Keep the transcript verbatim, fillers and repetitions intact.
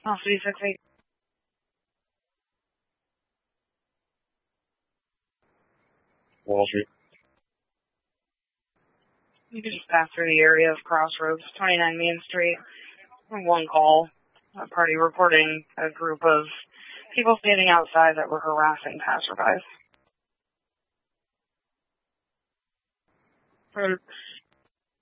Oh, three six eight. Wall Street. You could just pass through the area of Crossroads, twenty-nine Main Street. One call. A party reporting a group of people standing outside that were harassing passerbys. Right.